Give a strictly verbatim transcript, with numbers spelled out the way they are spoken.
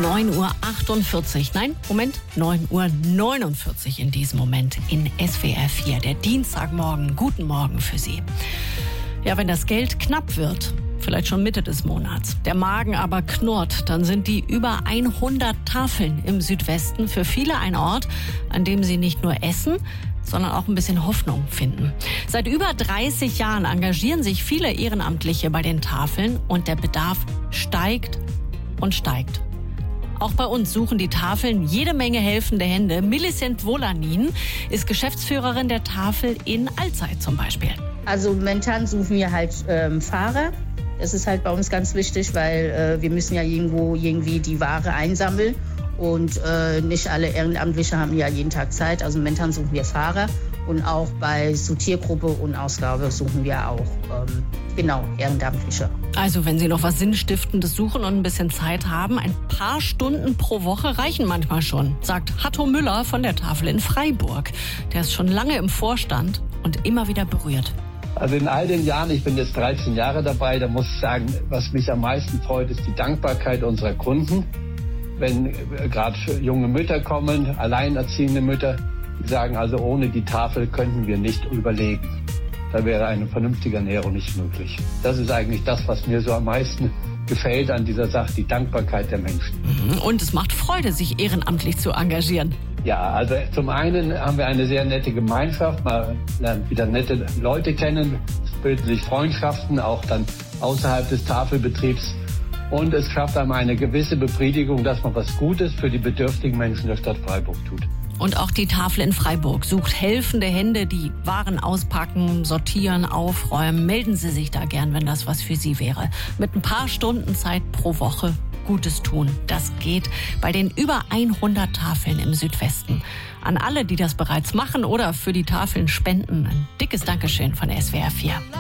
neun Uhr achtundvierzig. Nein, Moment, neun Uhr neunundvierzig in diesem Moment in S W R vier. Der Dienstagmorgen. Guten Morgen für Sie. Ja, wenn das Geld knapp wird, vielleicht schon Mitte des Monats, der Magen aber knurrt, dann sind die über hundert Tafeln im Südwesten für viele ein Ort, an dem sie nicht nur essen, sondern auch ein bisschen Hoffnung finden. Seit über dreißig Jahren engagieren sich viele Ehrenamtliche bei den Tafeln und der Bedarf steigt und steigt. Auch bei uns suchen die Tafeln jede Menge helfende Hände. Millicent Volanin ist Geschäftsführerin der Tafel in Alzey zum Beispiel. Also momentan suchen wir halt ähm, Fahrer. Das ist halt bei uns ganz wichtig, weil äh, wir müssen ja irgendwo irgendwie die Ware einsammeln. Und äh, nicht alle Ehrenamtliche haben ja jeden Tag Zeit. Also momentan suchen wir Fahrer. Und auch bei Sortiergruppe und Ausgabe suchen wir auch, ähm, genau, Ehrenamtliche. Also wenn Sie noch was Sinnstiftendes suchen und ein bisschen Zeit haben, ein paar Stunden pro Woche reichen manchmal schon, sagt Hatto Müller von der Tafel in Freiburg. Der ist schon lange im Vorstand und immer wieder berührt. Also in all den Jahren, ich bin jetzt dreizehn Jahre dabei, da muss ich sagen, was mich am meisten freut, ist die Dankbarkeit unserer Kunden. Wenn äh, gerade junge Mütter kommen, alleinerziehende Mütter, die sagen also, ohne die Tafel könnten wir nicht überleben. Da wäre eine vernünftige Ernährung nicht möglich. Das ist eigentlich das, was mir so am meisten gefällt an dieser Sache, die Dankbarkeit der Menschen. Und es macht Freude, sich ehrenamtlich zu engagieren. Ja, also zum einen haben wir eine sehr nette Gemeinschaft, man lernt wieder nette Leute kennen, es bilden sich Freundschaften, auch dann außerhalb des Tafelbetriebs. Und es schafft einem eine gewisse Befriedigung, dass man was Gutes für die bedürftigen Menschen der Stadt Freiburg tut. Und auch die Tafel in Freiburg sucht helfende Hände, die Waren auspacken, sortieren, aufräumen. Melden Sie sich da gern, wenn das was für Sie wäre. Mit ein paar Stunden Zeit pro Woche Gutes tun. Das geht bei den über hundert Tafeln im Südwesten. An alle, die das bereits machen oder für die Tafeln spenden, ein dickes Dankeschön von S W R vier.